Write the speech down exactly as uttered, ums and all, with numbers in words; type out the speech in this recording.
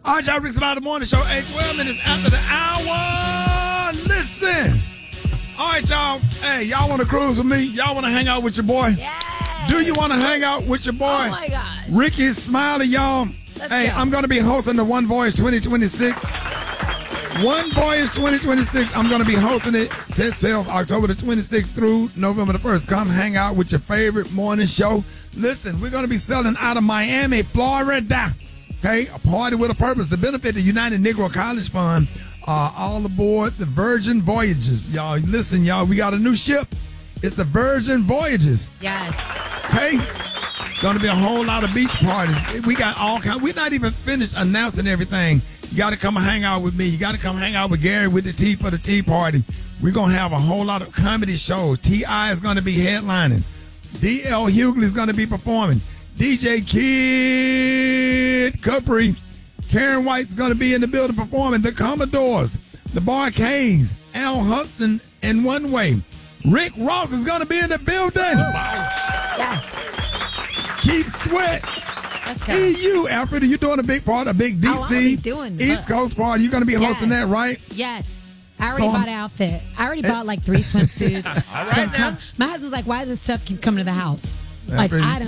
All right, y'all, Rick's About the Morning Show, eight twelve minutes after the hour. Listen. All right, y'all. Hey, y'all want to cruise with me? Y'all want to hang out with your boy? Yes. Do you want to hang out with your boy? Oh, my gosh. Ricky Smiley, y'all. Let's hey, go. I'm going to be hosting the One Voice twenty twenty-six. One Voice twenty twenty-six. I'm going to be hosting it. Set sales October the twenty-sixth through November the first. Come hang out with your favorite morning show. Listen, we're going to be selling out of Miami, Florida. Okay, a party with a purpose to benefit the United Negro College Fund. Uh, all aboard the Virgin Voyages. Y'all, listen, y'all, we got a new ship. It's the Virgin Voyages. Yes. Okay? It's going to be a whole lot of beach parties. We got all kinds. We're not even finished announcing everything. You got to come and hang out with me. You got to come hang out with Gary with the Tea for the Tea Party. We're going to have a whole lot of comedy shows. T I is going to be headlining. D L Hughley is going to be performing. D J Kid Capri. Karen White's going to be in the building performing. The Commodores. The Barcades. Al Hudson and One Way. Rick Ross is going to be in the building. Yes. Keith Sweat. Let's go. E U, Alfred, are you doing a big part, a big D C Oh, I'll be doing the- East Coast party? You're going to be hosting Yes. that, right? Yes. I already So- bought an outfit. I already bought like three swimsuits. Some com- My husband's like, why does this stuff keep coming to the house? Like, Alfred, I don't